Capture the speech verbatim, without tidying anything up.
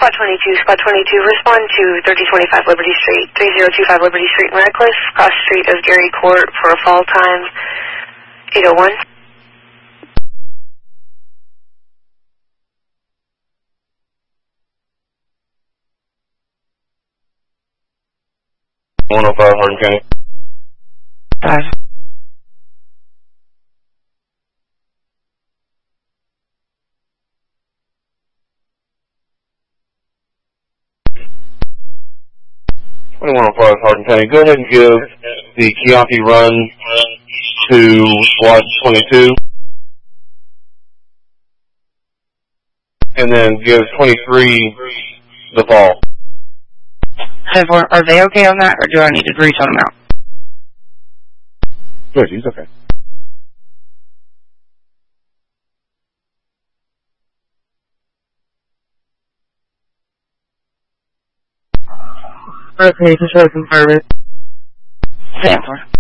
Spot twenty-two, Spot twenty-two, respond to thirty twenty-five Liberty Street, three zero two five Liberty Street in Radcliffe, cross street of Gary Court for a fall time, eight oh one. one oh five, Hardin County. Five. twenty-one oh five, Hardin County. Go ahead and give the Chianti run to Squad twenty-two. And then give twenty-three the fall. Are they okay on that, or do I need to reach on them out? Good, he's okay. Okay, just so I confirm it. Stand for.